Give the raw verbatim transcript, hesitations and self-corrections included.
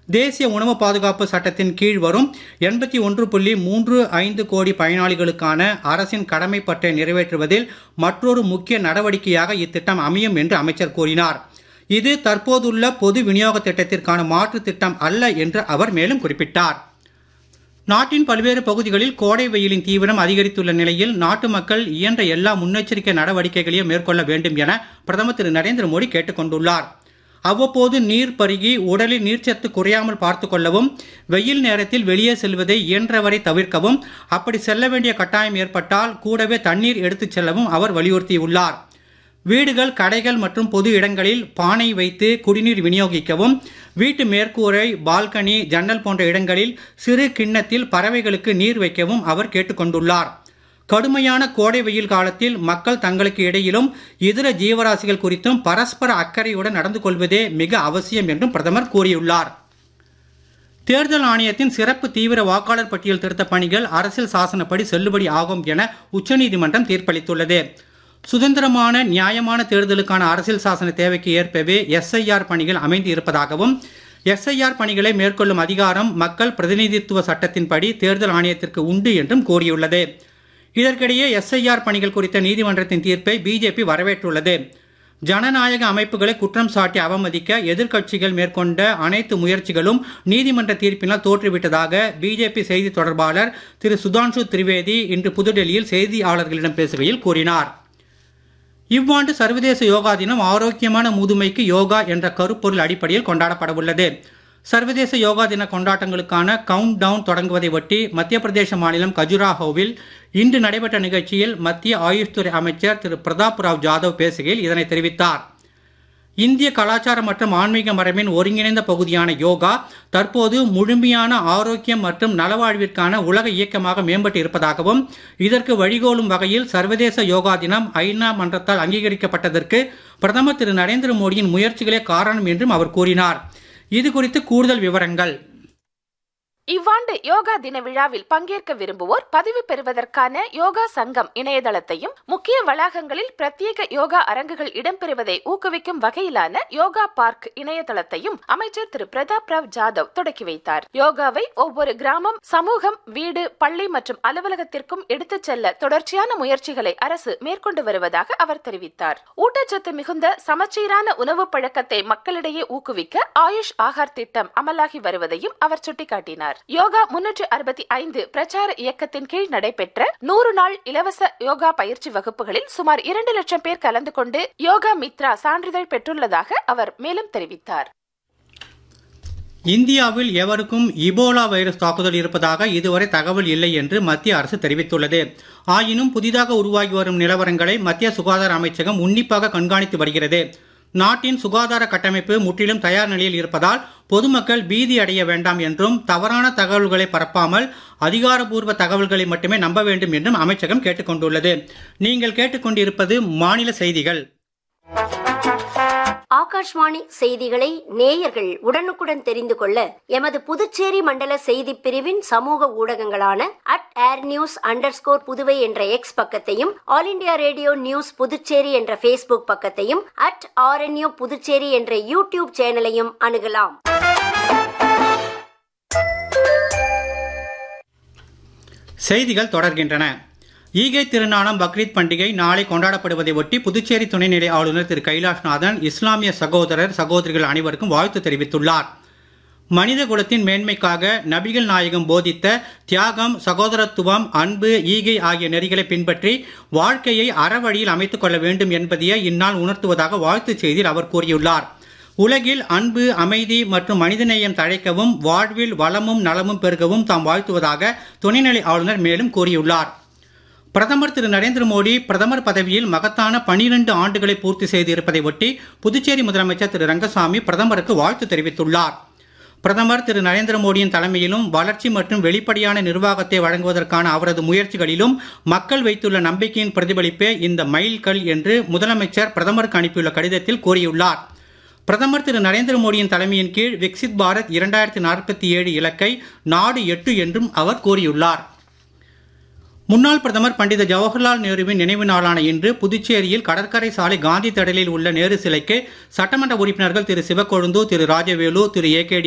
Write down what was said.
தேசிய உணவு பாதுகாப்பு சட்டத்தின் கீழ் வரும் எண்பத்தி ஒன்று புள்ளி மூன்று ஐந்து கோடி பயனாளிகளுக்கான அரசின் கடமை பற்றை நிறைவேற்றுவதில் மற்றொரு முக்கிய நடவடிக்கையாக இத்திட்டம் அமையும் என்று அமைச்சர் கூறினார். இது தற்போதுள்ள பொது விநியோக திட்டத்திற்கான மாற்று திட்டம் அல்ல என்று அவர் மேலும் குறிப்பிட்டார். நாட்டின் பல்வேறு பகுதிகளில் கோடை வெயிலின் தீவிரம் அதிகரித்துள்ள நிலையில் நாட்டு மக்கள் இயன்ற எல்லா முன்னெச்சரிக்கை நடவடிக்கைகளையும் மேற்கொள்ள வேண்டும் என பிரதமர் திரு நரேந்திர மோடி கேட்டுக் கொண்டுள்ளார். அவ்வப்போது நீர் பருகி உடலில் நீர்ச்சத்து குறையாமல் பார்த்துக் கொள்ளவும், வெயில் நேரத்தில் வெளியே செல்வதை இயன்றவரை தவிர்க்கவும், அப்படி செல்ல வேண்டிய கட்டாயம் ஏற்பட்டால் கூடவே தண்ணீர் எடுத்துச் செல்லவும் அவர் வலியுறுத்தியுள்ளார். வீடுகள், கடைகள் மற்றும் பொது இடங்களில் பானை வைத்து குடிநீர் விநியோகிக்கவும், வீட்டு மேற்கூரை, பால்கனி, ஜன்னல் போன்ற இடங்களில் சிறு கிண்ணத்தில் பறவைகளுக்கு நீர் வைக்கவும் அவர் கேட்டுக்கொண்டுள்ளார். கடுமையான கோடை வெயில் காலத்தில் மக்கள் தங்களுக்கு இடையிலும் இதர ஜீவராசிகள் குறித்தும் பரஸ்பர அக்கறையுடன் நடந்து கொள்வதே மிக அவசியம் என்றும் பிரதமர் கூறியுள்ளார். தேர்தல் ஆணையத்தின் சிறப்பு தீவிர வாக்காளர் பட்டியல் திருத்த பணிகள் அரசியல் சாசனப்படி செல்லுபடி ஆகும் என உச்சநீதிமன்றம் தீர்ப்பளித்துள்ளது. சுதந்திரமான நியாயமான தேர்தலுக்கான அரசியல் சாசன தேவைக்கு ஏற்பவே எஸ்ஐஆர் பணிகள் அமைந்து இருப்பதாகவும், எஸ்ஐஆர் பணிகளை மேற்கொள்ளும் அதிகாரம் மக்கள் பிரதிநிதித்துவ சட்டத்தின்படி தேர்தல் ஆணையத்திற்கு உண்டு என்றும் கூறியுள்ளது. இதற்கிடையே எஸ்ஐஆர் பணிகள் குறித்த நீதிமன்றத்தின் தீர்ப்பை பிஜேபி வரவேற்றுள்ளது. ஜனநாயக அமைப்புகளை குற்றம் சாட்டி அவமதிக்க எதிர்க்கட்சிகள் மேற்கொண்ட அனைத்து முயற்சிகளும் நீதிமன்ற தீர்ப்பினால் தோற்றுவிட்டதாக பிஜேபி செய்தி தொடர்பாளர் திரு சுதான்ஷு திரிவேதி இன்று புதுடெல்லியில் செய்தியாளர்களிடம் பேசுகையில் கூறினார். இவ்வாண்டு சர்வதேச யோகா தினம் ஆரோக்கியமான முதுமைக்கு யோகா என்ற கருப்பொருள் அடிப்படையில் கொண்டாடப்பட உள்ளது. சர்வதேச யோகா தின கொண்டாட்டங்களுக்கான கவுண்ட் டவுன் தொடங்குவதை ஒட்டி மத்திய பிரதேச மாநிலம் கஜுராஹோவில் இன்று நடைபெற்ற நிகழ்ச்சியில் மத்திய ஆயுஷ் துறை அமைச்சர் திரு பிரதாப் ராவ் ஜாதவ் பேசுகையில் இதனை தெரிவித்தார். இந்திய கலாச்சாரம் மற்றும் ஆன்மீக மரபின் ஒருங்கிணைந்த பகுதியான யோகா தற்போது முழுமையான ஆரோக்கியம் மற்றும் நலவாழ்விற்கான உலக இயக்கமாக மேம்பட்டு இருப்பதாகவும், இதற்கு வழிகோலும் வகையில் சர்வதேச யோகா தினம் ஐநா மன்றத்தால் அங்கீகரிக்கப்பட்டதற்கு பிரதமர் திரு நரேந்திர மோடியின் முயற்சிகளே காரணம் என்றும் அவர் கூறினார். இது குறித்து கூடுதல் விவரங்கள். இவ்வாண்டு யோகா தின விழாவில் பங்கேற்க விரும்புவோர் பதிவு பெறுவதற்கான யோகா சங்கம் இணையதளத்தையும், முக்கிய வளாகங்களில் பிரத்யேக யோகா அரங்குகள் இடம்பெறுவதை ஊக்குவிக்கும் வகையிலான யோகா பார்க் இணையதளத்தையும் அமைச்சர் திரு பிரதாப் ராவ் ஜாதவ் தொடக்கி வைத்தார். யோகாவை ஒவ்வொரு கிராமம், சமூகம், வீடு, பள்ளி மற்றும் அலுவலகத்திற்கும் எடுத்துச் செல்ல தொடர்ச்சியான முயற்சிகளை அரசு மேற்கொண்டு வருவதாக அவர் தெரிவித்தார். ஊட்டச்சத்து மிகுந்த சமச்சீரான உணவு பழக்கத்தை மக்களிடையே ஊக்குவிக்க ஆயுஷ் ஆகார் திட்டம் அமலாகி வருவதையும் அவர் சுட்டிக்காட்டினார். யோகா முன்னூற்று அறுபத்தி ஐந்து பிரச்சார இயக்கத்தின் கீழ் நடைபெற்ற நூறு நாள் இலவச யோகா பயிற்சி வகுப்புகளில் சுமார் இரண்டு லட்சம் பேர் கலந்து கொண்டு யோகா மித்ரா சான்றிதழ் பெற்றுள்ளதாக அவர் மேலும் தெரிவித்தார். இந்தியாவில் எவருக்கும் இபோலா வைரஸ் தாக்குதல் இருப்பதாக இதுவரை தகவல் இல்லை என்று மத்திய அரசு தெரிவித்துள்ளது. ஆயினும் புதிதாக உருவாகி வரும் நிலவரங்களை மத்திய சுகாதார அமைச்சகம் உன்னிப்பாக கண்காணித்து வருகிறது. நாட்டின் சுகாதார கட்டமைப்பு முற்றிலும் தயார் நிலையில் இருப்பதால் பொதுமக்கள் பீதி அடைய வேண்டாம் என்றும், தவறான தகவல்களை பரப்பாமல் அதிகாரப்பூர்வ தகவல்களை மட்டுமே நம்ப வேண்டும் என்றும் அமைச்சகம் கேட்டுக்கொண்டுள்ளது. நீங்கள் கேட்டுக்கொண்டிருப்பது மாநில செய்திகள். ஆகாஷ்வாணி செய்திகளை நேயர்கள் உடனுக்குடன் தெரிந்து கொள்ள எமது புதுச்சேரி மண்டல செய்தி பிரிவின் சமூக ஊடகங்களான at air news under score Puduvai என்ற எக்ஸ் பக்கத்தையும், all India radio news Puducherry என்ற பேஸ்புக் பக்கத்தையும், அட் ஆர்என்யூ புதுச்சேரி என்ற யூடியூப் சேனலையும் அணுகலாம். செய்திகள் தொடர்கின்றன. ஈகை திருநாளாம் பக்ரீத் பண்டிகை நாளை கொண்டாடப்படுவதை ஒட்டி புதுச்சேரி துணைநிலை ஆளுநர் திரு கைலாஷ்நாதன் இஸ்லாமிய சகோதரர் சகோதரிகள் அனைவருக்கும் வாழ்த்து தெரிவித்துள்ளார். மனித குலத்தின் மேன்மைக்காக நபிகள் நாயகம் போதித்த தியாகம், சகோதரத்துவம், அன்பு, ஈகை ஆகிய நெறிகளை பின்பற்றி வாழ்க்கையை அறவழியில் அமைத்துக் கொள்ள வேண்டும் என்பதையே இந்நாள் உணர்த்துவதாக வாழ்த்துச் செய்தியில் அவர் கூறியுள்ளார். உலகில் அன்பு, அமைதி மற்றும் மனிதநேயம் தழைக்கவும், வாழ்வில் வளமும் நலமும் பெருகவும் தாம் வாழ்த்துவதாக துணைநிலை ஆளுநர் மேலும் கூறியுள்ளார். பிரதமர் திரு நரேந்திர மோடி பிரதமர் பதவியில் மகத்தான பனிரெண்டு ஆண்டுகளை பூர்த்தி செய்திருப்பதை ஒட்டி புதுச்சேரி முதலமைச்சர் திரு ரங்கசாமி பிரதமருக்கு வாழ்த்து தெரிவித்துள்ளார். பிரதமர் திரு நரேந்திர மோடியின் தலைமையிலும் வளர்ச்சி மற்றும் வெளிப்படையான நிர்வாகத்தை வழங்குவதற்கான அவரது முயற்சிகளிலும் மக்கள் வைத்துள்ள நம்பிக்கையின் பிரதிபலிப்பே இந்த மைல்கல் என்று முதலமைச்சர் பிரதமருக்கு அனுப்பியுள்ள கடிதத்தில் கூறியுள்ளார். பிரதமர் திரு நரேந்திர மோடியின் தலைமையின் கீழ் விக்சித் பாரத் இரண்டாயிரத்தி நாற்பத்தி ஏழு இலக்கை நாடு எட்டு என்றும் அவர் கூறியுள்ளார். முன்னாள் பிரதமர் பண்டித ஜவஹர்லால் நேருவின் நினைவு நாளான இன்று புதுச்சேரியில் கடற்கரை சாலை காந்தி திடலில் உள்ள நேரு சிலைக்கு சட்டமன்ற உறுப்பினர்கள் திரு சிவக்கொழுந்து, திரு ராஜவேலு, திரு ஏ கே